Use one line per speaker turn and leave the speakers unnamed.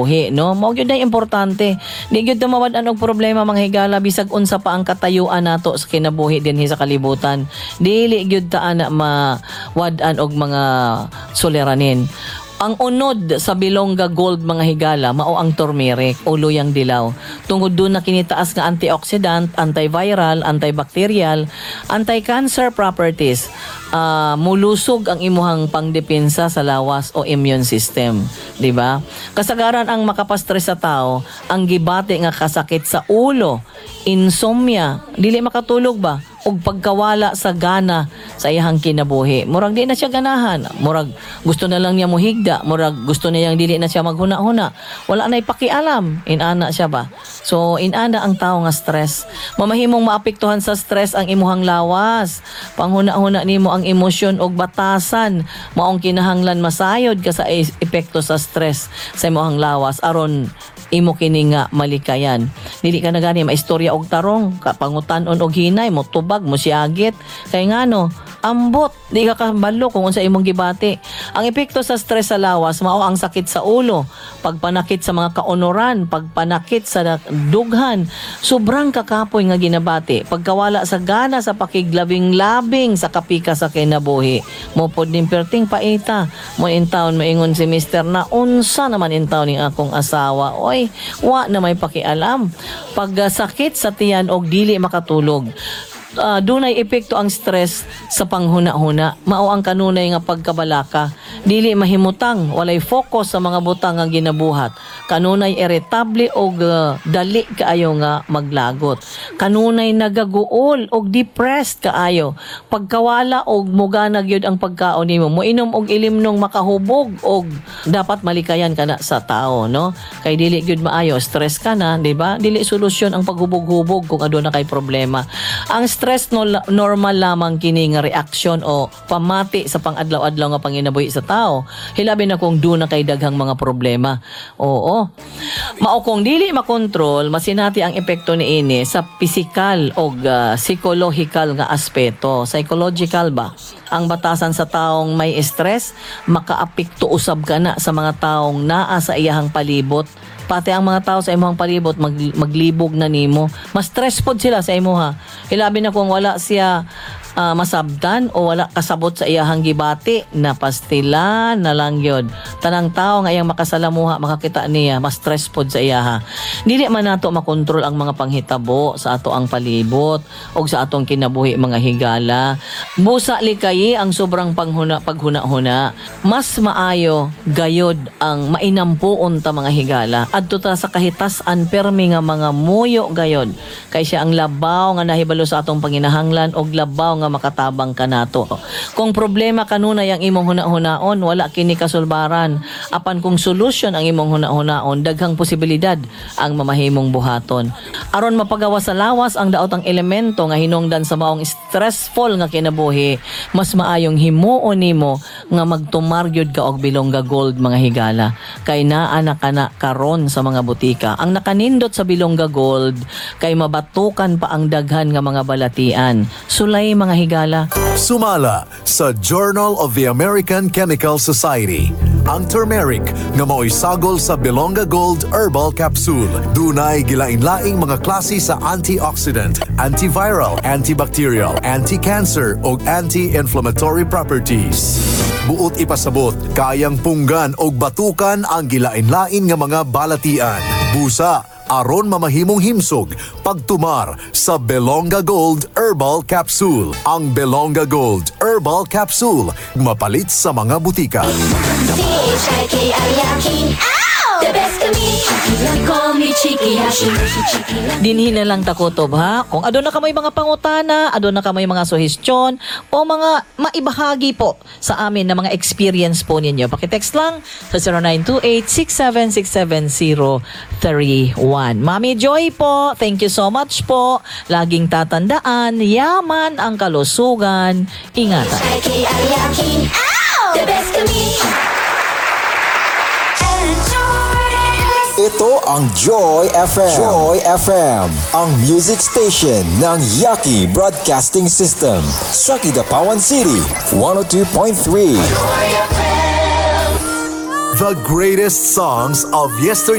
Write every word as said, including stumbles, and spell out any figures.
buhi, no? Mao gyud na importante. Di gyud mawad-an og problema mga higala bisag unsa pa ang katayuan nato sa kinabuhi dinhi sa kalibutan. Dili gyud ta ana mawad-an og mga suliranin. Ang unod sa Bilongga Gold mga higala mao ang turmeric o luyang dilaw. Tungod doon na kinitaas nga antioxidant, antiviral, antibacterial, anti-cancer properties. Uh, mulusog ang imuhang pangdepensa sa lawas o immune system, di ba? Kasagaran ang makapastres sa tao, ang gibati nga kasakit sa ulo, insomnia, dili makatulog ba? Og pagkawala sa gana sa iyang kinabuhi. Murag di na siya ganahan. Murag gusto na lang niya muhigda. Murag gusto na yang dili na siya maghuna-huna. Wala na'y pakialam. Inana siya ba? So, inana ang tao nga stress. Mamahimong maapektuhan sa stress ang imuhang lawas. Panghuna-huna nimo ang emosyon og batasan. Maong kinahanglan masayod ka sa epekto sa stress sa imuhang lawas. Aron imo kini nga malikayan. Dili ka na gani maistorya og tarong, kapangutan-on og hinay mo tubag mo siagit kay ngano ambot di ka kabalo kung unsa imong gibati. Ang epekto sa stress sa lawas mao ang sakit sa ulo, pagpanakit sa mga kaunoran, pagpanakit sa dughan, sobrang kakapoy nga ginabati, pagkawala sa gana sa pakiglabing-labing sa kapika sa kinabuhi. Mo pod ning perting paita mo in town moingon si mister na unsa naman in town ning akong asawa. Oy, wa na may pakialam. Pagkasakit sa tiyan og dili makatulog. Uh, dunay epekto ang stress sa panghuna-huna. Mao ang kanunay nga pagkabalaka. Dili mahimutang, walay focus sa mga butang nga ginabuhat. Kanunay irritable og uh, dali kaayo nga maglagot. Kanunay nagaguol og depressed kaayo. Pagkawala og muganag gyud ang pagkaon nimo. Moinom og ilimnong makahubog og dapat malikayan kana sa tao, no? Kay dili gyud maayo, stress ka na, di ba? Dili solusyon ang paghubog-hubog kung aduna kay problema. Ang stress no, normal lamang kini nga reaksyon o pamati sa pang-adlaw-adlaw nga panginabuhi sa tao. Hilabi na kung doon na kay daghang mga problema. Oo. Mao kung dili makontrol, masinati ang epekto ni ini sa physical o uh, psychological nga aspeto. Psychological ba? Ang batasan sa taong may stress, makaapekto usab kana sa mga taong naa sa iyahang palibot. Pati ang mga tao sa imong palibot mag, maglibog na nimo. Mas stress pod sila sa imuha. Hilabi na kung wala siya uh, masabdan o wala kasabot sa iyahang gibati na pastila na lang yun. Tanang tao nga iyang makasalamuha, makakita niya, mas stress pod sa iyaha. Dili man nato makontrol ang mga panghitabo sa ato ang palibot o sa atong kinabuhi mga higala. Busa likayi ang sobrang panghuna, paghuna-huna. Mas maayo gayod ang mainampuon ta mga higala. Adto ta sa kahitasan permi nga mga muyo gayod. Kay siya ang labaw nga nahibalo sa atong panginahanglan og labaw nga makatabang kanato. Kung problema kanunay ang imong huna-hunaon, wala kini kasulbaran. Apan kung solusyon ang imong huna-hunaon, daghang posibilidad ang mamahimong buhaton. Aron mapagawa sa lawas ang daotang elemento nga hinungdan sa maong stressful nga kinabuhi, mas maayong himuon nimo nga magtumaryod ka og Bilongga Gold mga higala. Kay naa na kana karon sa mga butika. Ang nakanindot sa Bilongga Gold kay mabatukan pa ang daghan nga mga balatian. Sulay mga higala.
Sumala sa Journal of the American Chemical Society. Ang turmeric nga mao'y sagol sa Bilongga Gold Herbal Capsule. Dunay gilain-laing mga klase sa antioxidant, antiviral, antibacterial, anti-cancer o anti-inflammatory properties. Buot ipasabot, kayang punggan o batukan ang gilain-lain nga mga balatian. Busa, aron mamahimong himsog pagtumar sa Bilongga Gold Herbal Capsule. Ang Bilongga Gold Herbal Capsule mapalit sa mga butika.
Dinhi na lang takotob ha. Kung aduna ka may mga pangutana, aduna ka may mga suhestyon o mga maibahagi po sa amin na mga experience po ninyo, pakitext lang sa zero nine two eight, six seven six seven zero three one. Mami Joy po, thank you so much po. Laging tatandaan, yaman ang kalusugan. Ingatan.
Ito ang Joy F M. Joy F M, ang music station ng Yaki Broadcasting System sa Kidapawan City, one oh two point three.
The greatest songs of yesterday.